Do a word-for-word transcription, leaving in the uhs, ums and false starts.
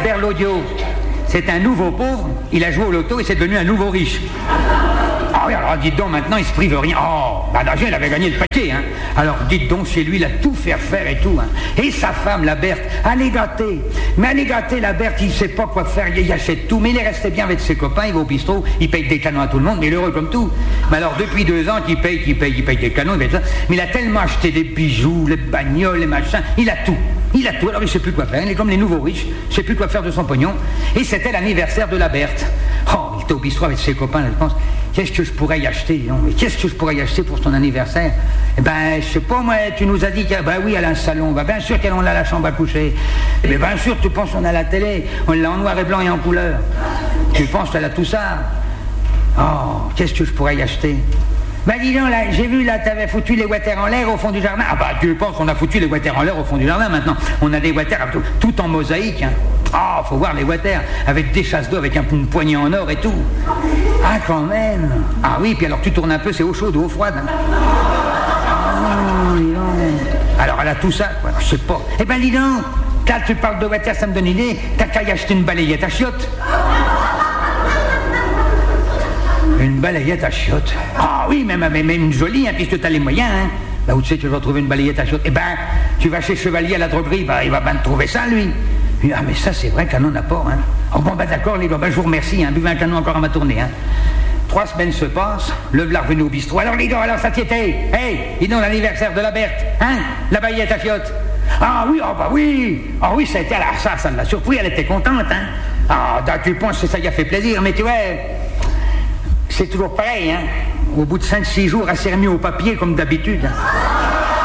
Albert Laudiot. C'est un nouveau pauvre, il a joué au loto et c'est devenu un nouveau riche. Ah oui, alors dites donc, maintenant il se prive rien. Oh, bah d'argent, il avait gagné le paquet, hein. Alors dites donc, chez lui, il a tout fait faire et tout, hein. Et sa femme, la Berthe, allez gâter. Mais allez gâter, la Berthe, il sait pas quoi faire, il achète tout. Mais il est resté bien avec ses copains, il va au bistrot, il paye des canons à tout le monde, mais il est heureux comme tout. Mais alors depuis deux ans qu'il paye, qu'il paye, qu'il paye des canons, il paye ça. Mais il a tellement acheté des bijoux, les bagnoles, les machins, il a tout. Il a tout, alors il sait plus quoi faire, il est comme les nouveaux riches, il sait plus quoi faire de son pognon. Et c'était l'anniversaire de la Berthe. Oh, il était au bistrot avec ses copains, là, je pense. Qu'est-ce que je pourrais y acheter, non? Mais qu'est-ce que je pourrais y acheter pour ton anniversaire? Eh ben, je sais pas, moi, tu nous as dit que, ben oui, elle a un salon, ben bien sûr qu'elle en a la chambre à coucher. Eh ben, bien sûr, tu penses qu'on a la télé, on l'a en noir et blanc et en couleur. Tu penses qu'elle a tout ça? Oh, qu'est-ce que je pourrais y acheter? Ben dis donc, là, j'ai vu, là, t'avais foutu les water en l'air au fond du jardin. Ah bah, tu penses qu'on a foutu les water en l'air au fond du jardin maintenant? On a des water tout, tout en mosaïque, hein. Ah, faut voir les water, avec des chasses d'eau, avec un, une poignée en or et tout. Ah, quand même. Ah oui, puis alors tu tournes un peu, c'est eau chaude ou eau froide, hein. Oh, dis donc. Alors elle a tout ça, quoi, je sais pas. Eh ben dis donc, quand tu parles de water, ça me donne une idée, t'as qu'à y acheter une balayette à chiottes. Une balayette à chiottes. Ah oui, même, même, même une jolie, hein, puisque t'as les moyens, hein. Bah, où tu sais que tu vas trouver une balayette à chiottes? Eh ben, tu vas chez Chevalier à la droguerie, bah, il va bien te trouver ça, lui. Ah, mais ça, c'est vrai, canon apport, hein. Oh, bon, bah, d'accord, les gars, bah, je vous remercie, hein. Buvez un canon encore à ma tournée, hein. Trois semaines se passent, le v'là revenu au bistrot. Alors, les gars, alors, ça t'y était? Hey, dis donc l'anniversaire de la Berthe, hein? La balayette à chiottes. Ah oui, oh, bah oui. Ah oui, ça a été, alors, ça, ça l'a surpris, elle était contente, hein. Ah, tu penses que ça y a fait plaisir, mais tu vois, c'est toujours pareil, hein. Au bout de cinq six jours, elle s'est remise au papier comme d'habitude. Hein.